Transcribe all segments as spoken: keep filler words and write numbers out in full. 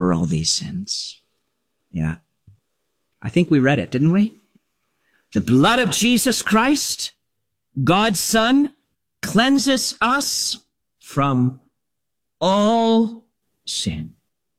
for all these sins. Yeah. I think we read it, didn't we? The blood of Jesus Christ, God's Son, cleanses us from all sin.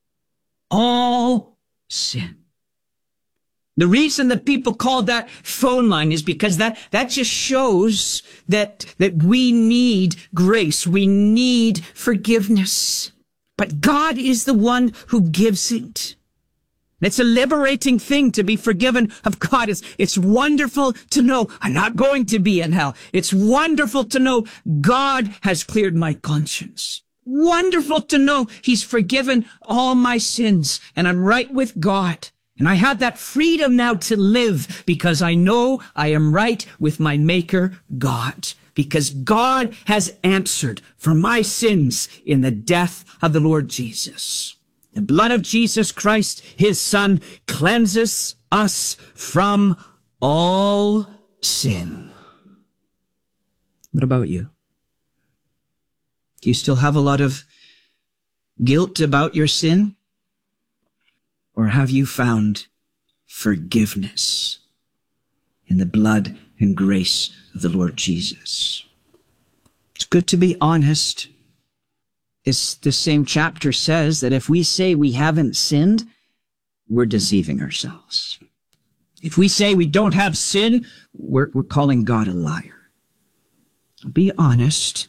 All sin. The reason that people call that phone line is because that, that just shows that, that we need grace. We need forgiveness. But God is the one who gives it. It's a liberating thing to be forgiven of God. It's, it's wonderful to know I'm not going to be in hell. It's wonderful to know God has cleared my conscience. Wonderful to know He's forgiven all my sins and I'm right with God. And I have that freedom now to live because I know I am right with my Maker, God. Because God has answered for my sins in the death of the Lord Jesus. The blood of Jesus Christ, His Son, cleanses us from all sin. What about you? Do you still have a lot of guilt about your sin? Or have you found forgiveness in the blood and grace of the Lord Jesus? It's good to be honest. It's the same chapter says that if we say we haven't sinned, we're deceiving ourselves. If we say we don't have sin, we're, we're calling God a liar. Be honest.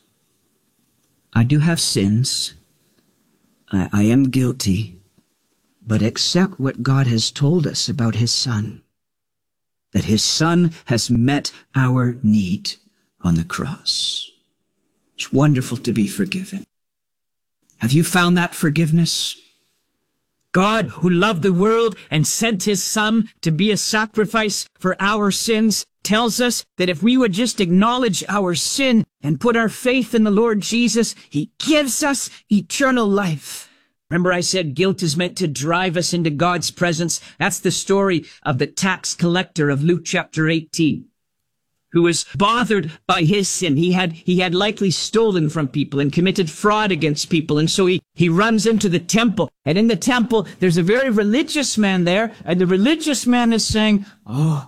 I do have sins. I, I am guilty. But accept what God has told us about His Son. That His Son has met our need on the cross. It's wonderful to be forgiven. Have you found that forgiveness? God, who loved the world and sent His Son to be a sacrifice for our sins, tells us that if we would just acknowledge our sin and put our faith in the Lord Jesus, He gives us eternal life. Remember I said guilt is meant to drive us into God's presence? That's the story of the tax collector of Luke chapter eighteen, who was bothered by his sin. He had, he had likely stolen from people and committed fraud against people. And so he, he runs into the temple. And in the temple, there's a very religious man there. And the religious man is saying, oh,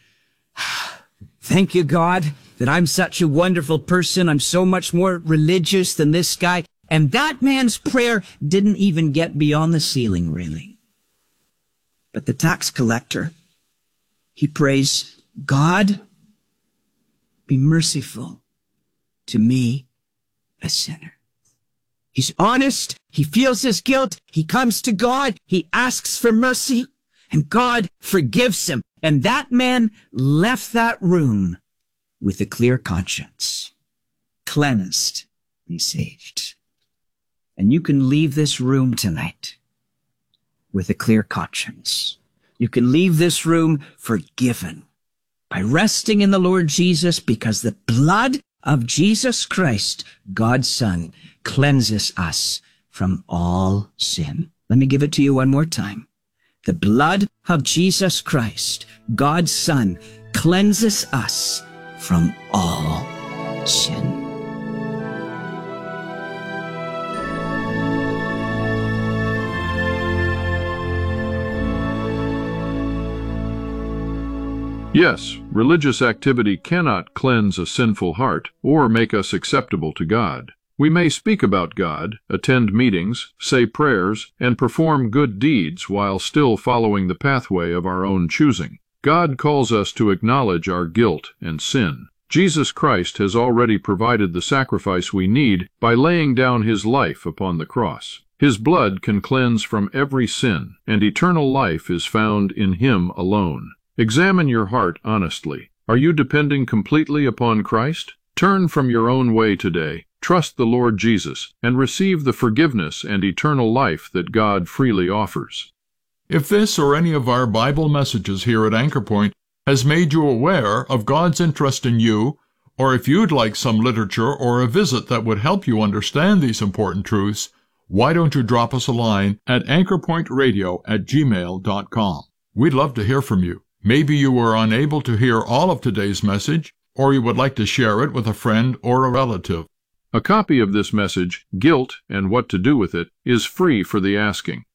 thank you, God, that I'm such a wonderful person. I'm so much more religious than this guy. And that man's prayer didn't even get beyond the ceiling, really. But the tax collector, he prays, God, be merciful to me, a sinner. He's honest. He feels his guilt. He comes to God. He asks for mercy, and God forgives him. And that man left that room with a clear conscience, cleansed and saved. And you can leave this room tonight with a clear conscience. You can leave this room forgiven by resting in the Lord Jesus, because the blood of Jesus Christ, God's Son, cleanses us from all sin. Let me give it to you one more time. The blood of Jesus Christ, God's Son, cleanses us from all sin. Yes, religious activity cannot cleanse a sinful heart or make us acceptable to God. We may speak about God, attend meetings, say prayers, and perform good deeds while still following the pathway of our own choosing. God calls us to acknowledge our guilt and sin. Jesus Christ has already provided the sacrifice we need by laying down His life upon the cross. His blood can cleanse from every sin, and eternal life is found in Him alone. Examine your heart honestly. Are you depending completely upon Christ? Turn from your own way today, trust the Lord Jesus, and receive the forgiveness and eternal life that God freely offers. If this or any of our Bible messages here at Anchor Point has made you aware of God's interest in you, or if you'd like some literature or a visit that would help you understand these important truths, why don't you drop us a line at anchorpointradio at gmail dot com. We'd love to hear from you. Maybe you were unable to hear all of today's message, or you would like to share it with a friend or a relative. A copy of this message, Guilt and What to Do with It, is free for the asking.